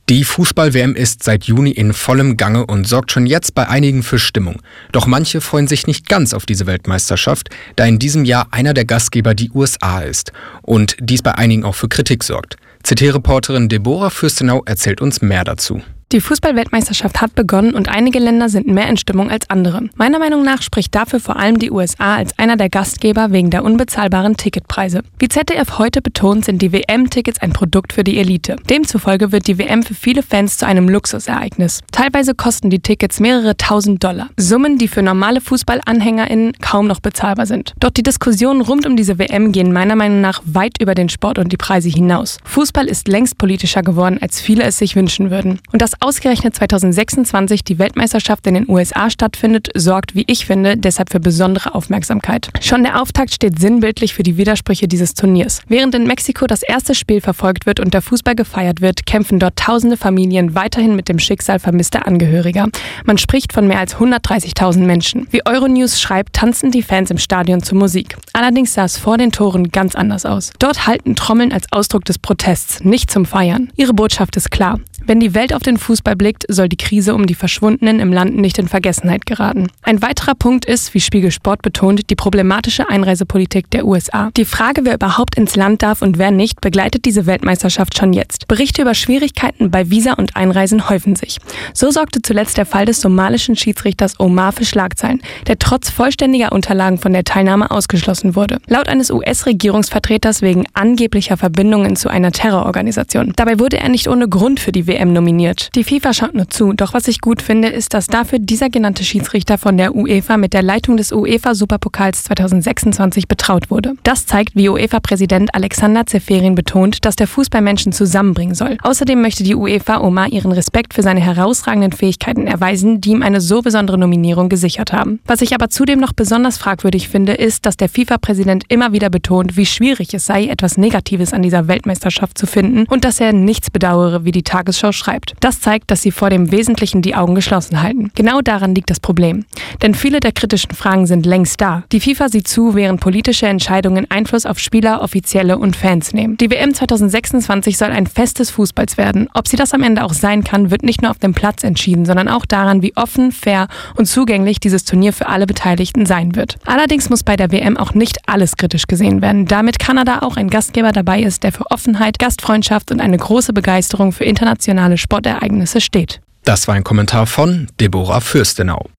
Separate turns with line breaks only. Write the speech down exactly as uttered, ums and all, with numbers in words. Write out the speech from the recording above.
Die Fußball-W M ist seit Juni in vollem Gange und sorgt schon jetzt bei einigen für Stimmung. Doch manche freuen sich nicht ganz auf diese Weltmeisterschaft, da in diesem Jahr einer der Gastgeber die U S A ist und dies bei einigen auch für Kritik sorgt. C T-Reporterin Deborah Fürstenau erzählt uns mehr dazu.
Die Fußball-Weltmeisterschaft hat begonnen und einige Länder sind mehr in Stimmung als andere. Meiner Meinung nach spricht dafür vor allem die U S A als einer der Gastgeber wegen der unbezahlbaren Ticketpreise. Wie Z D F heute betont, sind die W M-Tickets ein Produkt für die Elite. Demzufolge wird die W M für viele Fans zu einem Luxusereignis. Teilweise kosten die Tickets mehrere tausend Dollar. Summen, die für normale FußballanhängerInnen kaum noch bezahlbar sind. Doch die Diskussionen rund um diese W M gehen meiner Meinung nach weit über den Sport und die Preise hinaus. Fußball ist längst politischer geworden, als viele es sich wünschen würden. Und das ausgerechnet zweitausendsechsundzwanzig die Weltmeisterschaft in den U S A stattfindet, sorgt, wie ich finde, deshalb für besondere Aufmerksamkeit. Schon der Auftakt steht sinnbildlich für die Widersprüche dieses Turniers. Während in Mexiko das erste Spiel verfolgt wird und der Fußball gefeiert wird, kämpfen dort tausende Familien weiterhin mit dem Schicksal vermisster Angehöriger. Man spricht von mehr als hundertdreißigtausend Menschen. Wie Euronews schreibt, tanzen die Fans im Stadion zur Musik. Allerdings sah es vor den Toren ganz anders aus. Dort halten Trommeln als Ausdruck des Protests, nicht zum Feiern. Ihre Botschaft ist klar. Wenn die Welt auf den Fußball blickt, soll die Krise um die Verschwundenen im Land nicht in Vergessenheit geraten. Ein weiterer Punkt ist, wie Spiegel Sport betont, die problematische Einreisepolitik der U S A. Die Frage, wer überhaupt ins Land darf und wer nicht, begleitet diese Weltmeisterschaft schon jetzt. Berichte über Schwierigkeiten bei Visa und Einreisen häufen sich. So sorgte zuletzt der Fall des somalischen Schiedsrichters Omar für Schlagzeilen, der trotz vollständiger Unterlagen von der Teilnahme ausgeschlossen wurde. Laut eines U S-Regierungsvertreters wegen angeblicher Verbindungen zu einer Terrororganisation. Dabei wurde er nicht ohne Grund für die W M nominiert. Die FIFA schaut nur zu, doch was ich gut finde, ist, dass dafür dieser genannte Schiedsrichter von der UEFA mit der Leitung des UEFA-Superpokals zweitausendsechsundzwanzig betraut wurde. Das zeigt, wie UEFA-Präsident Alexander Ceferin betont, dass der Fußball Menschen zusammenbringen soll. Außerdem möchte die UEFA Omar ihren Respekt für seine herausragenden Fähigkeiten erweisen, die ihm eine so besondere Nominierung gesichert haben. Was ich aber zudem noch besonders fragwürdig finde, ist, dass der FIFA-Präsident immer wieder betont, wie schwierig es sei, etwas Negatives an dieser Weltmeisterschaft zu finden und dass er nichts bedauere, wie die Tagesschau schreibt. Das zeigt, dass sie vor dem Wesentlichen die Augen geschlossen halten. Genau daran liegt das Problem. Denn viele der kritischen Fragen sind längst da. Die FIFA sieht zu, während politische Entscheidungen Einfluss auf Spieler, Offizielle und Fans nehmen. Die W M zweitausendsechsundzwanzig soll ein Fest des Fußballs werden. Ob sie das am Ende auch sein kann, wird nicht nur auf dem Platz entschieden, sondern auch daran, wie offen, fair und zugänglich dieses Turnier für alle Beteiligten sein wird. Allerdings muss bei der W M auch nicht alles kritisch gesehen werden, damit Kanada auch ein Gastgeber dabei ist, der für Offenheit, Gastfreundschaft und eine große Begeisterung für internationale Sportereignisse steht.
Das war ein Kommentar von Deborah Fürstenau.